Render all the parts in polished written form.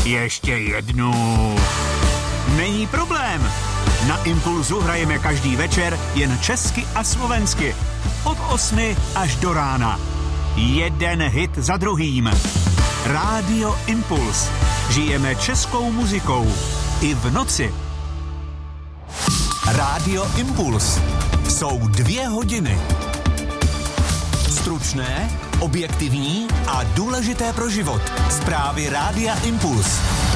Ještě jednu. Není problém. Na Impulzu hrajeme každý večer jen česky a slovensky. Od 8 až do rána. Jeden hit za druhým. Rádio Impuls. Žijeme českou muzikou. I v noci. Rádio Impuls. Jsou 2 hodiny. Stručné, objektivní a důležité pro život. Zprávy Rádia Impuls.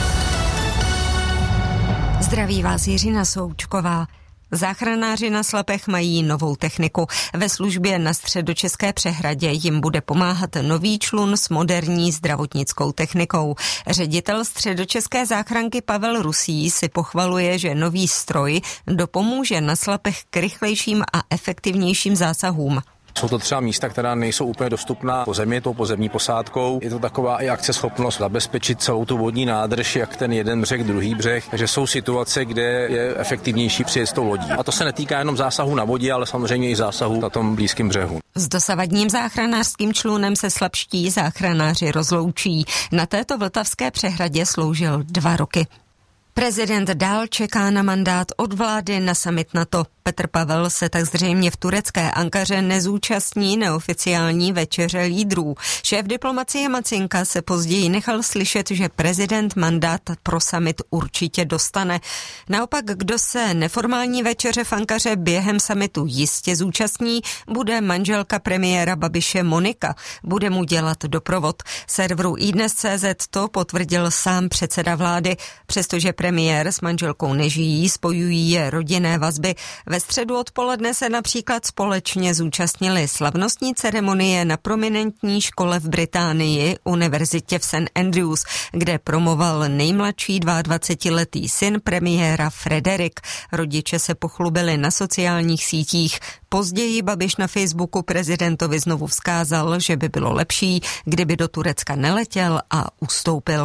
Zdraví vás Jiřina Součková. Záchranáři na Slapech mají novou techniku. Ve službě na Středočeské přehradě jim bude pomáhat nový člun s moderní zdravotnickou technikou. Ředitel Středočeské záchranky Pavel Rusý si pochvaluje, že nový stroj dopomůže na Slapech k rychlejším a efektivnějším zásahům. Jsou to třeba místa, která nejsou úplně dostupná po zemi, tou pozemní posádkou. Je to taková i akceschopnost zabezpečit celou tu vodní nádrž, jak ten jeden břeh, druhý břeh. Takže jsou situace, kde je efektivnější přijet s tou lodí. A to se netýká jenom zásahu na vodě, ale samozřejmě i zásahu na tom blízkém břehu. S dosavadním záchranářským člunem se slapští záchranáři rozloučí. Na této vltavské přehradě sloužil 2 roky. Prezident dál čeká na mandát od vlády na summit NATO. Petr Pavel se tak zřejmě v turecké Ankaře nezúčastní neoficiální večeře lídrů. Šéf diplomacie Macinka se později nechal slyšet, že prezident mandát pro summit určitě dostane. Naopak, kdo se neformální večeře v Ankaře během summitu jistě zúčastní, bude manželka premiéra Babiše Monika. Bude mu dělat doprovod. Serveru iDnes.cz to potvrdil sám předseda vlády. Přestože premiér s manželkou nežijí, spojují je rodinné vazby. Ve středu odpoledne se například společně zúčastnili slavnostní ceremonie na prominentní škole v Británii, univerzitě v St. Andrews, kde promoval nejmladší 22letý syn premiéra Frederik. Rodiče se pochlubili na sociálních sítích. Později Babiš na Facebooku prezidentovi znovu vzkázal, že by bylo lepší, kdyby do Turecka neletěl a ustoupil.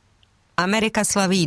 Amerika slaví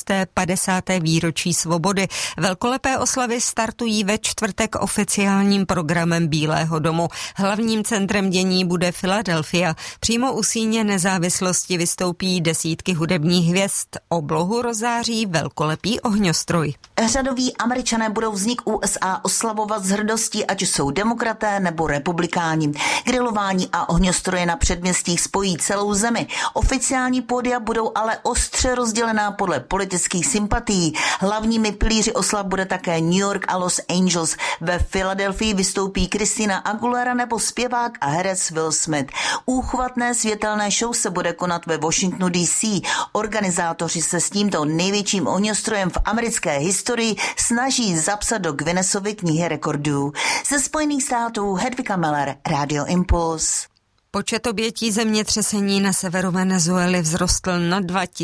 250. výročí svobody. Velkolepé oslavy startují ve čtvrtek oficiálním programem Bílého domu. Hlavním centrem dění bude Filadelfia. Přímo u síně nezávislosti vystoupí desítky hudebních hvězd. Oblohu rozzáří velkolepý ohňostroj. Řadoví Američané budou vznik USA oslavovat s hrdostí, ať jsou demokraté nebo republikáni. Grilování a ohňostroje na předměstích spojí celou zemi. Oficiální pódia budou ale ostře rozdělená podle politických sympatií. Hlavními pilíři oslav bude také New York a Los Angeles. Ve Filadelfii vystoupí Christina Aguilera nebo zpěvák a herec Will Smith. Úchvatné světelné show se bude konat ve Washingtonu DC. Organizátoři se s tímto největším ohňostrojem v americké historii snaží zapsat do Guinnessovy knihy rekordů. Ze Spojených států Hedvika Meller, Radio Impuls. Počet obětí zemětřesení na severu Venezuely vzrostl na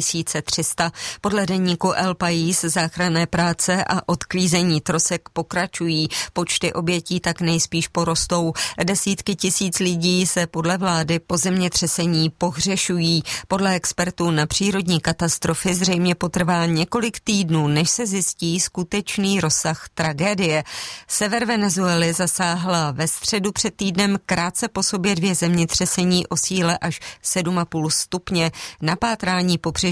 2300. Podle deníku El País záchranné práce a odklízení trosek pokračují. Počty obětí tak nejspíš porostou. Desítky tisíc lidí se podle vlády po zemětřesení pohřešují. Podle expertů na přírodní katastrofy zřejmě potrvá několik týdnů, než se zjistí skutečný rozsah tragédie. Sever Venezuely zasáhla ve středu před týdnem krátce po sobě 2 zemětřesení o síle až 7,5 stupně. Na pátrání pobřeží